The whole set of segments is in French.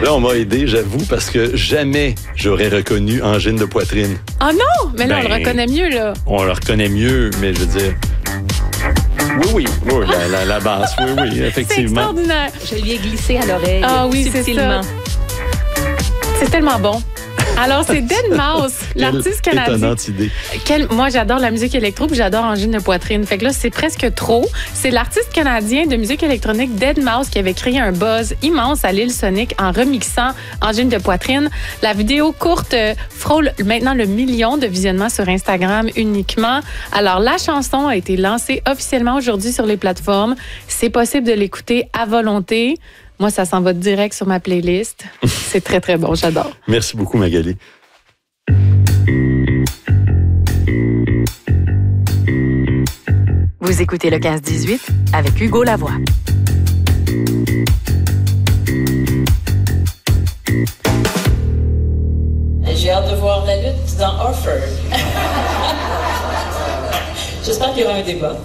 Là, on m'a aidé, j'avoue, parce que jamais j'aurais reconnu angine de poitrine. Ah non! Mais là, on le reconnaît mieux, là. On le reconnaît mieux, mais je veux dire... Oui, la basse, oui, effectivement. C'est extraordinaire. Je lui ai glissé à l'oreille. Ah oui, c'est ça. C'est tellement bon. Alors, c'est Deadmau5, l'artiste canadien. Étonnante idée. Moi, j'adore la musique électro puis j'adore angine de poitrine. Fait que là, c'est presque trop. C'est l'artiste canadien de musique électronique Deadmau5 qui avait créé un buzz immense à l'île Sonic en remixant angine de poitrine. La vidéo courte frôle maintenant le million de visionnements sur Instagram uniquement. Alors, la chanson a été lancée officiellement aujourd'hui sur les plateformes. C'est possible de l'écouter à volonté. Moi, ça s'en va direct sur ma playlist. C'est très, très bon. J'adore. Merci beaucoup, Magali. Vous écoutez le 15-18 avec Hugo Lavoie. J'ai hâte de voir la lutte dans Orford. J'espère qu'il y aura un débat.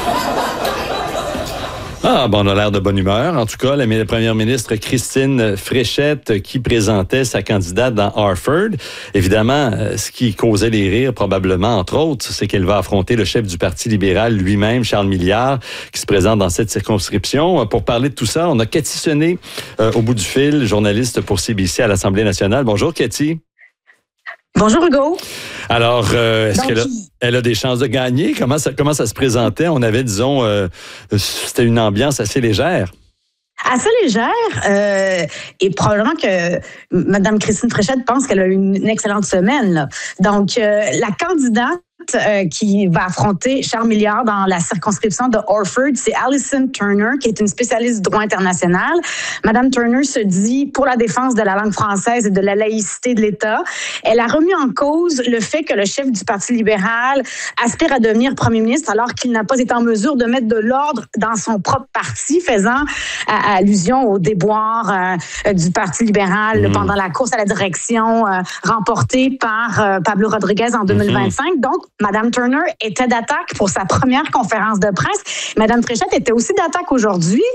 On a l'air de bonne humeur. En tout cas, la première ministre Christine Fréchette qui présentait sa candidate dans Orford. Évidemment, ce qui causait les rires, probablement, entre autres, c'est qu'elle va affronter le chef du Parti libéral lui-même, Charles Milliard, qui se présente dans cette circonscription. Pour parler de tout ça, on a Cathy Sené au bout du fil, journaliste pour CBC à l'Assemblée nationale. Bonjour, Cathy. Bonjour Hugo. Alors, est-ce qu'elle a des chances de gagner? Comment ça se présentait? On avait, disons, c'était une ambiance assez légère. Assez légère, et probablement que Mme Christine Fréchette pense qu'elle a eu une excellente semaine, là. Donc, la candidate qui va affronter Charles Milliard dans la circonscription de Orford, c'est Alison Turner, qui est une spécialiste du droit international. Madame Turner se dit pour la défense de la langue française et de la laïcité de l'État. Elle a remis en cause le fait que le chef du Parti libéral aspire à devenir premier ministre alors qu'il n'a pas été en mesure de mettre de l'ordre dans son propre parti, faisant allusion au déboire du Parti libéral pendant la course à la direction remportée par Pablo Rodriguez en 2025. Donc, Madame Turner était d'attaque pour sa première conférence de presse. Madame Fréchette était aussi d'attaque aujourd'hui.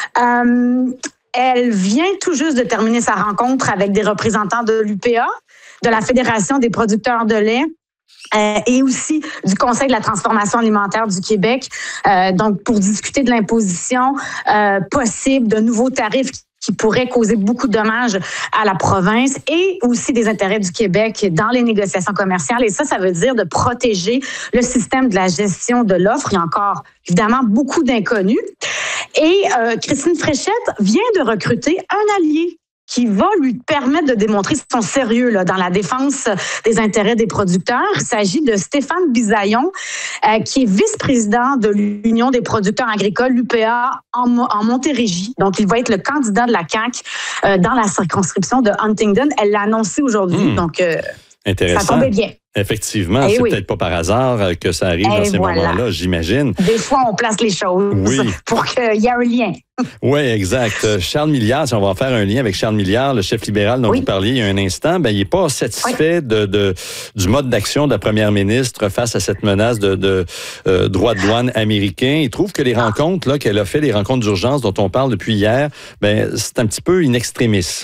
Elle vient tout juste de terminer sa rencontre avec des représentants de l'UPA, de la Fédération des producteurs de lait, et aussi du Conseil de la transformation alimentaire du Québec, donc pour discuter de l'imposition possible de nouveaux tarifs qui pourraient causer beaucoup de dommages à la province et aussi des intérêts du Québec dans les négociations commerciales. Et ça veut dire de protéger le système de la gestion de l'offre. Il y a encore, évidemment, beaucoup d'inconnus. Et Christine Fréchette vient de recruter un allié qui va lui permettre de démontrer son sérieux là, dans la défense des intérêts des producteurs. Il s'agit de Stéphane Bisaillon, qui est vice-président de l'Union des producteurs agricoles, l'UPA, en Montérégie. Donc, il va être le candidat de la CAQ dans la circonscription de Huntingdon. Elle l'a annoncé aujourd'hui, donc intéressant. Ça tombait bien. Effectivement, c'est peut-être pas par hasard que ça arrive dans ces moments-là, j'imagine. Des fois, on place les choses pour qu'il y ait un lien. Oui, exact. Charles Milliard, si on va en faire un lien avec Charles Milliard, le chef libéral dont vous parliez il y a un instant, il n'est pas satisfait du mode d'action de la première ministre face à cette menace de droits de douane américain. Il trouve que les rencontres là, qu'elle a fait, les rencontres d'urgence dont on parle depuis hier, c'est un petit peu in extremis.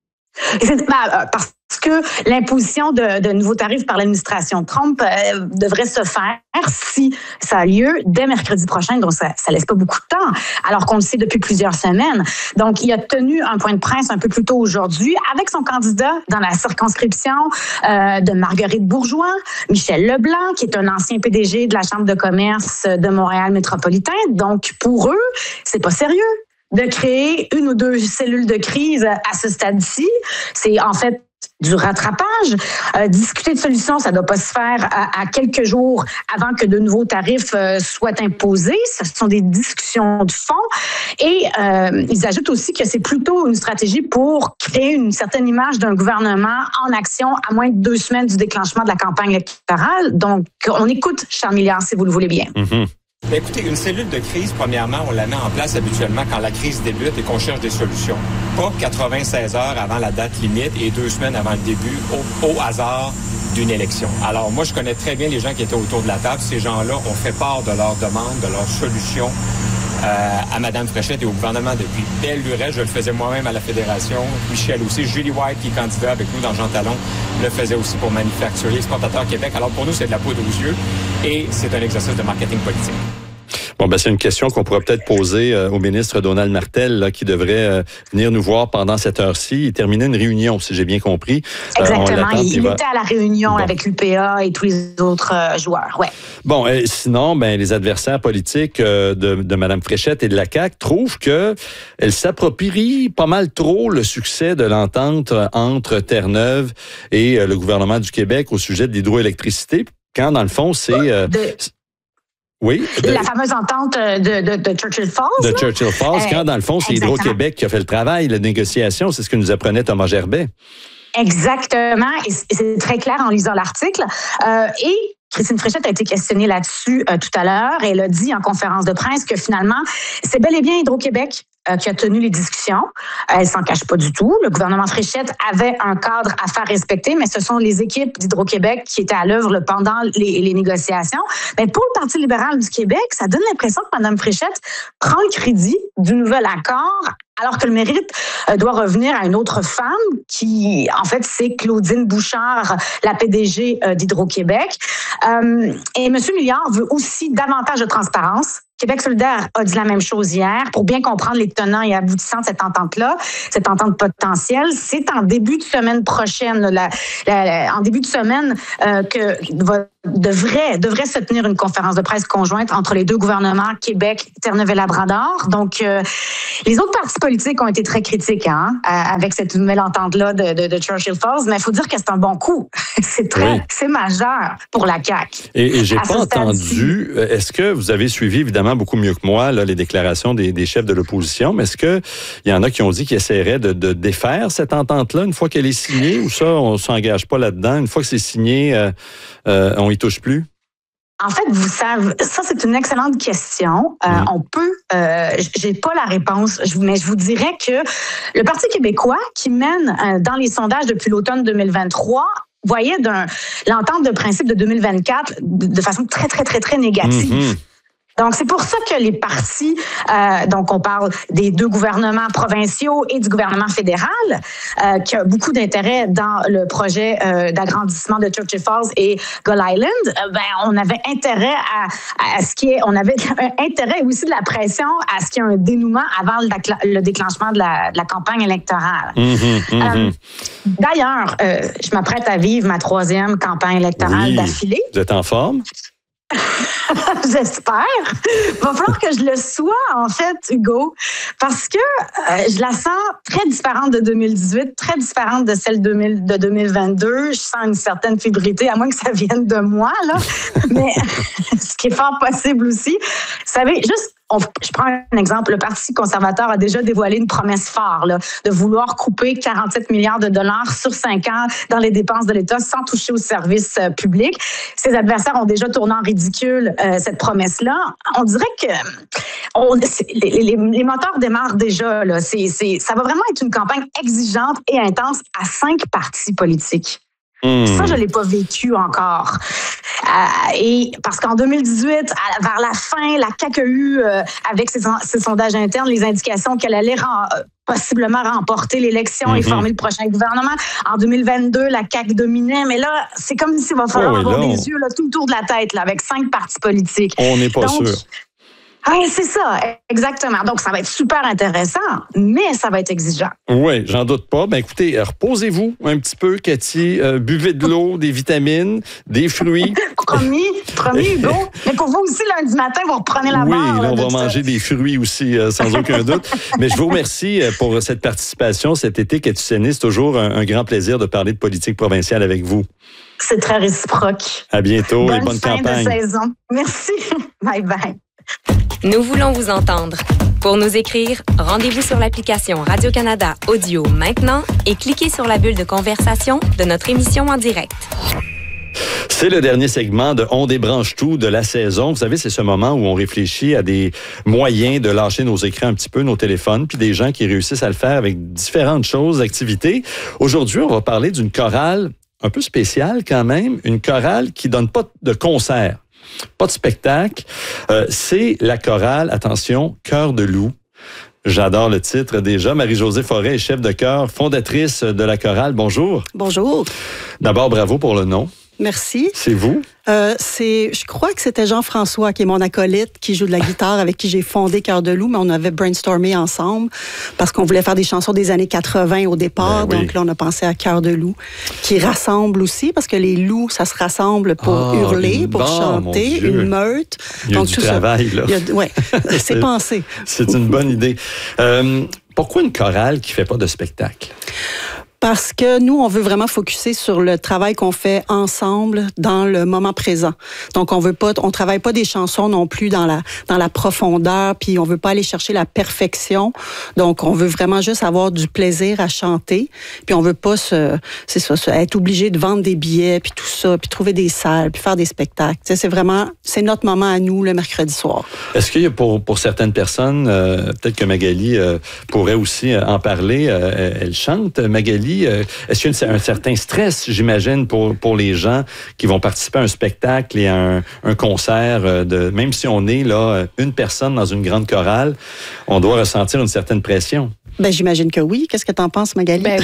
Parce que l'imposition de nouveaux tarifs par l'administration Trump devrait se faire, si ça a lieu, dès mercredi prochain. Donc, ça laisse pas beaucoup de temps, alors qu'on le sait depuis plusieurs semaines. Donc, il a tenu un point de presse un peu plus tôt aujourd'hui avec son candidat dans la circonscription de Marguerite Bourgeois, Michel Leblanc, qui est un ancien PDG de la Chambre de commerce de Montréal métropolitain. Donc, pour eux, c'est pas sérieux de créer une ou deux cellules de crise à ce stade-ci. C'est en fait du rattrapage. Discuter de solutions, ça ne doit pas se faire à quelques jours avant que de nouveaux tarifs soient imposés. Ce sont des discussions de fond. Et ils ajoutent aussi que c'est plutôt une stratégie pour créer une certaine image d'un gouvernement en action à moins de 2 semaines du déclenchement de la campagne électorale. Donc, on écoute Charles Milliard, si vous le voulez bien. Écoutez, une cellule de crise, premièrement, on la met en place habituellement quand la crise débute et qu'on cherche des solutions. Pas 96 heures avant la date limite et 2 semaines avant le début, au hasard d'une élection. Alors, moi, je connais très bien les gens qui étaient autour de la table. Ces gens-là ont fait part de leurs demandes, de leurs solutions à Mme Fréchette et au gouvernement depuis belle lurette. Je le faisais moi-même à la Fédération. Michel aussi. Julie White, qui est candidat avec nous dans Jean Talon, le faisait aussi pour Manufacturier Exportateur Québec. Alors pour nous, c'est de la poudre aux yeux et c'est un exercice de marketing politique. Bon, c'est une question qu'on pourrait peut-être poser au ministre Donald Martel, là, qui devrait venir nous voir pendant cette heure-ci. Il terminait une réunion, si j'ai bien compris. Exactement. Il était à la réunion avec l'UPA et tous les autres joueurs. Ouais. Bon, sinon, les adversaires politiques de Mme Fréchette et de la CAQ trouvent qu'elle s'approprie pas mal trop le succès de l'entente entre Terre-Neuve et le gouvernement du Québec au sujet de l'hydroélectricité, quand, dans le fond, c'est... Oui. La fameuse entente de Churchill Falls. De Churchill Falls, quand dans le fond, c'est Hydro-Québec qui a fait le travail, la négociation, c'est ce que nous apprenait Thomas Gerbet. Exactement, et c'est très clair en lisant l'article. Et Christine Fréchette a été questionnée là-dessus tout à l'heure, et elle a dit en conférence de presse que finalement, c'est bel et bien Hydro-Québec qui a tenu les discussions. Elle s'en cache pas du tout. Le gouvernement Fréchette avait un cadre à faire respecter, mais ce sont les équipes d'Hydro-Québec qui étaient à l'œuvre pendant les négociations. Mais pour le Parti libéral du Québec, ça donne l'impression que Mme Fréchette prend le crédit du nouvel accord, alors que le mérite doit revenir à une autre femme qui, en fait, c'est Claudine Bouchard, la PDG d'Hydro-Québec. Et M. Milliard veut aussi davantage de transparence. Québec solidaire a dit la même chose hier pour bien comprendre les tenants et aboutissants de cette entente-là, cette entente potentielle. C'est en début de semaine prochaine, en début de semaine, que devrait se tenir une conférence de presse conjointe entre les deux gouvernements, Québec, Terre-Neuve et Labrador. Donc, les autres partis politiques ont été très critiques avec cette nouvelle entente-là de Churchill Falls, mais il faut dire que c'est un bon coup. C'est majeur pour la CAQ. Et j'ai pas entendu, est-ce que vous avez suivi, évidemment, beaucoup mieux que moi, là, les déclarations des chefs de l'opposition, mais est-ce qu'il y en a qui ont dit qu'ils essaieraient de défaire cette entente-là une fois qu'elle est signée, ou ça, on ne s'engage pas là-dedans? Une fois que c'est signé, on y touche plus? En fait, vous savez, ça c'est une excellente question. On peut, j'ai pas la réponse, mais je vous dirais que le Parti québécois, qui mène dans les sondages depuis l'automne 2023, voyait l'entente de principe de 2024 de façon très, très, très, très négative. Mm-hmm. Donc, c'est pour ça que les partis, donc on parle des deux gouvernements provinciaux et du gouvernement fédéral, qui a beaucoup d'intérêt dans le projet d'agrandissement de Churchill Falls et Gull Island, on avait intérêt à ce qui est, on avait un intérêt aussi de la pression à ce qu'il y ait un dénouement avant le déclenchement de la campagne électorale. D'ailleurs, je m'apprête à vivre ma 3e campagne électorale d'affilée. Vous êtes en forme? J'espère. Il va falloir que je le sois, en fait, Hugo, parce que je la sens très différente de 2018, très différente de celle de 2022. Je sens une certaine fébrilité, à moins que ça vienne de moi, là. Mais ce qui est fort possible aussi. Vous savez, je prends un exemple. Le Parti conservateur a déjà dévoilé une promesse phare là, de vouloir couper 47 milliards de dollars sur 5 ans dans les dépenses de l'État sans toucher aux services publics. Ses adversaires ont déjà tourné en ridicule cette promesse-là. On dirait que les moteurs démarrent déjà. Là. Ça va vraiment être une campagne exigeante et intense à 5 partis politiques. Ça, je ne l'ai pas vécu encore. Et parce qu'en 2018, vers la fin, la CAQ a eu, avec ses sondages internes, les indications qu'elle allait possiblement remporter l'élection et former le prochain gouvernement. En 2022, la CAQ dominait, mais là, c'est comme s'il va falloir avoir des yeux là, tout autour de la tête, là, avec 5 partis politiques. On n'est pas sûr. Oui, c'est ça, exactement. Donc, ça va être super intéressant, mais ça va être exigeant. Oui, j'en doute pas. Écoutez, reposez-vous un petit peu, Cathy. Buvez de l'eau, des vitamines, des fruits. Promis, Hugo. Mais pour vous aussi, lundi matin, vous reprenez la barre. Oui, on va manger des fruits aussi, sans aucun doute. Mais je vous remercie pour cette participation cet été, Cathy Séné. C'est toujours un grand plaisir de parler de politique provinciale avec vous. C'est très réciproque. À bientôt et bonne fin campagne. De saison. Merci. Bye-bye. Nous voulons vous entendre. Pour nous écrire, rendez-vous sur l'application Radio-Canada Audio maintenant et cliquez sur la bulle de conversation de notre émission en direct. C'est le dernier segment de On débranche tout de la saison. Vous savez, c'est ce moment où on réfléchit à des moyens de lâcher nos écrans un petit peu, nos téléphones, puis des gens qui réussissent à le faire avec différentes choses, activités. Aujourd'hui, on va parler d'une chorale un peu spéciale quand même, une chorale qui donne pas de concert. Pas de spectacle. C'est la chorale, attention, Cœur de loup. J'adore le titre déjà. Marie-Josée Forêt est chef de chœur, fondatrice de la chorale. Bonjour. Bonjour. D'abord, bravo pour le nom. Merci. C'est vous? Je crois que c'était Jean-François, qui est mon acolyte, qui joue de la guitare, avec qui j'ai fondé Cœur de loup, mais on avait brainstormé ensemble parce qu'on voulait faire des chansons des années 80 au départ. Ben oui. Donc là, on a pensé à Cœur de loup, qui rassemble aussi, parce que les loups, ça se rassemble pour hurler, pour chanter, une meute. Il y a du travail, là. Oui, c'est pensé. C'est une bonne idée. Pourquoi une chorale qui fait pas de spectacle? Parce que nous, on veut vraiment focusser sur le travail qu'on fait ensemble dans le moment présent. Donc, on travaille pas des chansons non plus dans la profondeur, puis on veut pas aller chercher la perfection. Donc, on veut vraiment juste avoir du plaisir à chanter, puis on veut pas être obligé de vendre des billets, puis tout ça, puis trouver des salles, puis faire des spectacles. C'est notre moment à nous le mercredi soir. Est-ce qu'il y a pour certaines personnes, peut-être que Magali pourrait aussi en parler, elle chante, Magali. Est-ce qu'il y a un certain stress, j'imagine, pour les gens qui vont participer à un spectacle et à un concert, même si on est là une personne dans une grande chorale, on doit ressentir une certaine pression? Ben, j'imagine que oui. Qu'est-ce que t'en penses, Magali? Ben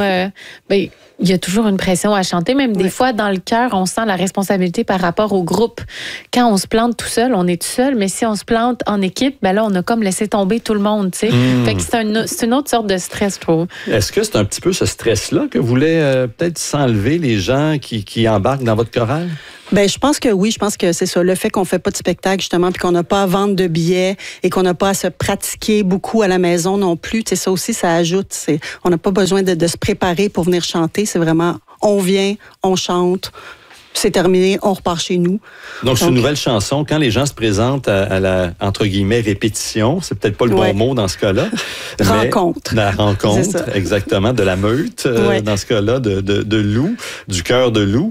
oui, il y a toujours une pression à chanter. Même des fois, dans le cœur, on sent la responsabilité par rapport au groupe. Quand on se plante tout seul, on est tout seul. Mais si on se plante en équipe, ben là, on a comme laissé tomber tout le monde, tu sais. Fait que c'est une autre sorte de stress, je trouve. Est-ce que c'est un petit peu ce stress-là que voulaient peut-être s'enlever les gens qui embarquent dans votre chorale? Ben, je pense que oui. Je pense que c'est ça. Le fait qu'on fait pas de spectacle, justement, puis qu'on n'a pas à vendre de billets et qu'on n'a pas à se pratiquer beaucoup à la maison non plus. Tu sais, ça aussi, ça ajoute. On n'a pas besoin de se préparer pour venir chanter. C'est vraiment, on vient, on chante. C'est terminé, on repart chez nous. Donc, c'est une nouvelle chanson. Quand les gens se présentent à la, entre guillemets, répétition, c'est peut-être pas le bon mot dans ce cas-là. Rencontre. La rencontre, exactement, de la meute, dans ce cas-là, de loup, du cœur de loup.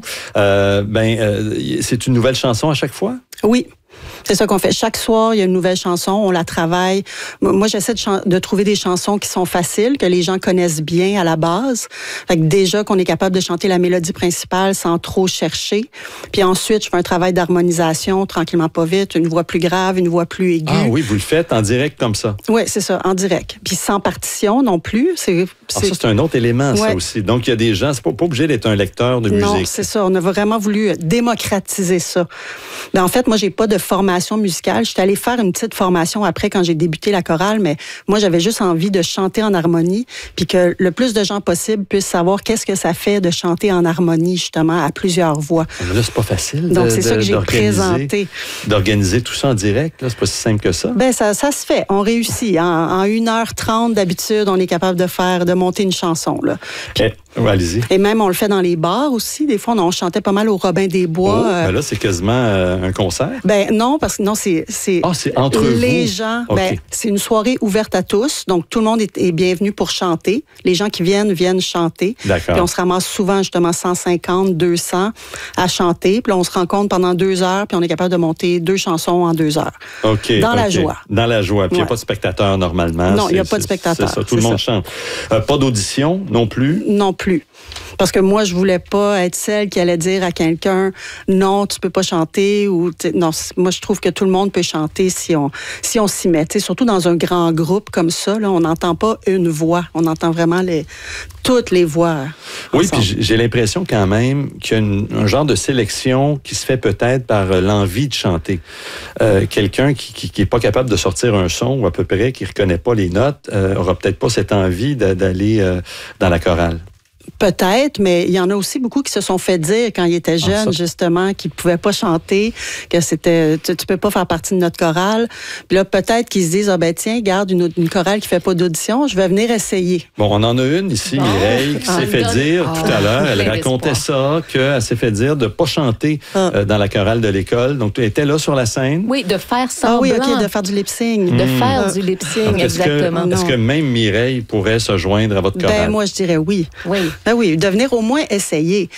C'est une nouvelle chanson à chaque fois? Oui. C'est ça qu'on fait. Chaque soir, il y a une nouvelle chanson, on la travaille. Moi, j'essaie de trouver des chansons qui sont faciles, que les gens connaissent bien à la base. Fait que déjà qu'on est capable de chanter la mélodie principale sans trop chercher. Puis ensuite, je fais un travail d'harmonisation, tranquillement pas vite, une voix plus grave, une voix plus aiguë. Ah oui, vous le faites en direct comme ça? Oui, c'est ça, en direct. Puis sans partition non plus. Ça, c'est un autre élément, ça aussi. Donc, il y a des gens, c'est pas obligé d'être un lecteur de musique. Non, c'est ça. On a vraiment voulu démocratiser ça. Mais en fait, moi, j'ai pas de formation musicale. Je suis allée faire une petite formation après quand j'ai débuté la chorale, mais moi, j'avais juste envie de chanter en harmonie, puis que le plus de gens possible puissent savoir qu'est-ce que ça fait de chanter en harmonie, justement, à plusieurs voix. Mais là, c'est pas facile. Donc, c'est ça que j'ai présenté. D'organiser tout ça en direct, là, c'est pas si simple que ça. Ben, ça se fait. On réussit. En 1h30, d'habitude, on est capable de monter une chanson, là. Allez-y. Et même, on le fait dans les bars aussi. Des fois, on chantait pas mal au Robin des Bois. Ben là, c'est quasiment un concert. Ben non, parce que non, c'est entre les vous. gens. Okay. Ben, c'est une soirée ouverte à tous, donc tout le monde est bienvenu pour chanter. Les gens qui viennent chanter. D'accord. Puis on se ramasse souvent justement 150, 200 à chanter. Puis là, on se rencontre pendant 2 heures, puis on est capable de monter 2 chansons en 2 heures. OK. Dans la joie. Dans la joie. Puis il n'y a pas de spectateurs normalement. Non, il n'y a pas de spectateurs. C'est ça, tout le monde chante. Pas d'audition non plus? Non plus. Parce que moi, je voulais pas être celle qui allait dire à quelqu'un non, tu peux pas chanter ou non. Moi, je trouve que tout le monde peut chanter si on s'y met. T'sais, surtout dans un grand groupe comme ça, là, on n'entend pas une voix, on entend vraiment toutes les voix. Oui, puis j'ai l'impression quand même qu'il y a un genre de sélection qui se fait peut-être par l'envie de chanter. Quelqu'un qui est pas capable de sortir un son ou à peu près qui reconnaît pas les notes aura peut-être pas cette envie d'aller dans la chorale. Peut-être, mais il y en a aussi beaucoup qui se sont fait dire quand ils étaient jeunes, justement, qu'ils ne pouvaient pas chanter, que c'était tu peux pas faire partie de notre chorale. Puis là, peut-être qu'ils se disent, tiens, garde une chorale qui fait pas d'audition, je vais venir essayer. Bon, on en a une ici, Mireille, qui s'est fait dire tout à l'heure, elle racontait ça, qu'elle s'est fait dire de ne pas chanter dans la chorale de l'école. Donc, tu étais là sur la scène. Oui, de faire semblant. Ah oui, OK, de faire du lip-sync. De faire du lip-sync, donc, exactement. Est-ce que même Mireille pourrait se joindre à votre chorale? Ben, moi, je dirais oui. Oui. Ben oui, de venir au moins essayer.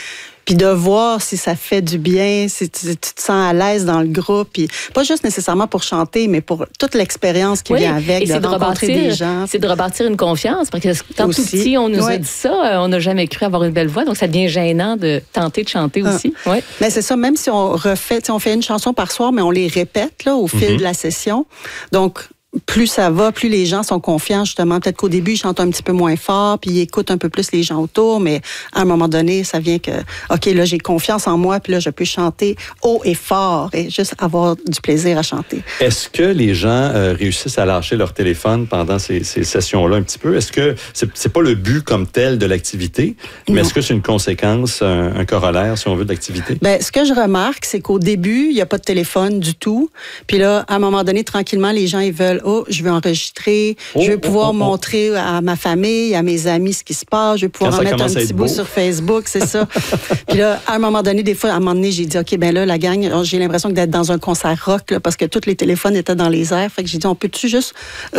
puis de voir si ça fait du bien, si tu te sens à l'aise dans le groupe, puis pas juste nécessairement pour chanter, mais pour toute l'expérience qui vient avec, de rencontrer des gens. C'est de rebâtir une confiance, parce que quand tout petit, on nous a dit ça, on n'a jamais cru avoir une belle voix, donc ça devient gênant de tenter de chanter aussi. Ouais. Mais c'est ça, même si on refait, on fait une chanson par soir, mais on les répète là, au fil de la session. Donc, plus ça va, plus les gens sont confiants, justement. Peut-être qu'au début, ils chantent un petit peu moins fort, puis ils écoutent un peu plus les gens autour, mais à un moment donné, ça vient que, OK, là, j'ai confiance en moi, puis là, je peux chanter haut et fort et juste avoir du plaisir à chanter. Est-ce que les gens réussissent à lâcher leur téléphone pendant ces sessions-là un petit peu? Est-ce que c'est pas le but comme tel de l'activité, mais est-ce que c'est une conséquence, un corollaire, si on veut, de l'activité? Bien, ce que je remarque, c'est qu'au début, il n'y a pas de téléphone du tout. Puis là, à un moment donné, tranquillement, les gens, ils veulent je veux enregistrer, je veux pouvoir montrer à ma famille, à mes amis ce qui se passe, je veux pouvoir en mettre un petit bout sur Facebook, c'est ça. Puis là, à un moment donné, des fois, à un moment donné, j'ai dit, OK, ben là, la gang, j'ai l'impression d'être dans un concert rock, là, parce que tous les téléphones étaient dans les airs. Fait que j'ai dit, on peut-tu juste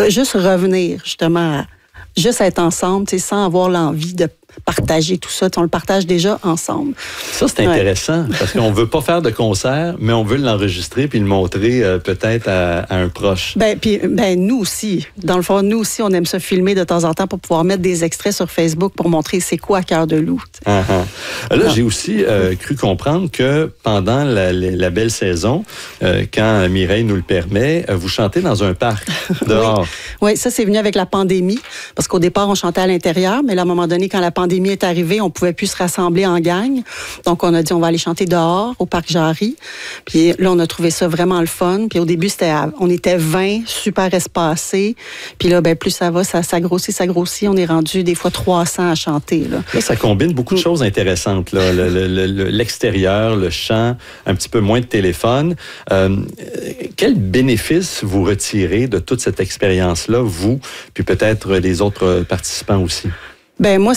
revenir, justement, juste être ensemble, sans avoir l'envie de partager tout ça. On le partage déjà ensemble. Ça, c'est intéressant, parce qu'on ne veut pas faire de concert, mais on veut l'enregistrer puis le montrer peut-être à un proche. Nous aussi. Dans le fond, nous aussi, on aime ça filmer de temps en temps pour pouvoir mettre des extraits sur Facebook pour montrer c'est quoi Cœur de loup. Là, j'ai aussi cru comprendre que pendant la belle saison, quand Mireille nous le permet, vous chantez dans un parc, dehors. Oui, ça, c'est venu avec la pandémie, parce qu'au départ, on chantait à l'intérieur, mais là, à un moment donné, quand la pandémie est arrivée, on pouvait plus se rassembler en gang. Donc, on a dit, on va aller chanter dehors, au parc Jarry. Puis là, on a trouvé ça vraiment le fun. Puis au début, on était 20, super espacés. Puis là, plus ça va, ça grossit. On est rendu des fois 300 à chanter. Là, ça combine beaucoup de choses intéressantes. Là. L'extérieur, le chant, un petit peu moins de téléphone. Quel bénéfice vous retirez de toute cette expérience-là, vous, puis peut-être les autres participants aussi? Moi,